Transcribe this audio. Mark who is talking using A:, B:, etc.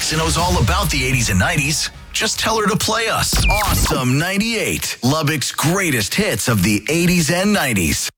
A: Alexa knows all about the 80s and 90s. Just tell her to play us. Awesome 98, Lubbock's greatest hits of the 80s and 90s.